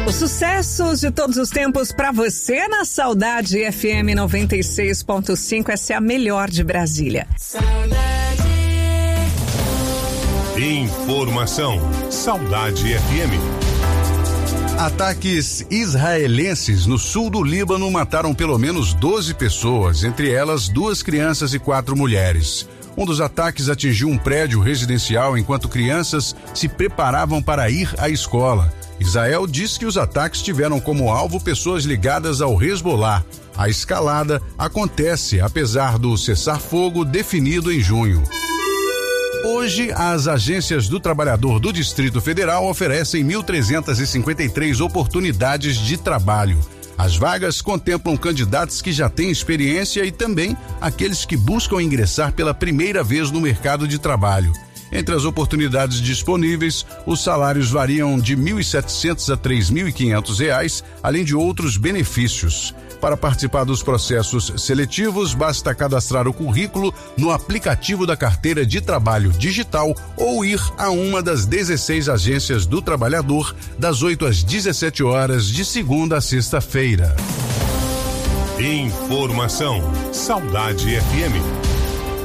Os sucessos de todos os tempos para você na Saudade FM 96.5. Essa é a melhor de Brasília. Informação. Saudade FM. Ataques israelenses no sul do Líbano mataram pelo menos 12 pessoas, entre elas 2 crianças e 4 mulheres. Um dos ataques atingiu um prédio residencial enquanto crianças se preparavam para ir à escola. Israel diz que os ataques tiveram como alvo pessoas ligadas ao Hezbollah. A escalada acontece apesar do cessar-fogo definido em junho. Hoje, as agências do trabalhador do Distrito Federal oferecem 1.353 oportunidades de trabalho. As vagas contemplam candidatos que já têm experiência e também aqueles que buscam ingressar pela primeira vez no mercado de trabalho. Entre as oportunidades disponíveis, os salários variam de R$ 1.700 a R$ 3.500, além de outros benefícios. Para participar dos processos seletivos, basta cadastrar o currículo no aplicativo da Carteira de Trabalho Digital ou ir a uma das 16 agências do trabalhador, das 8 às 17 horas, de segunda a sexta-feira. Informação. Saudade FM.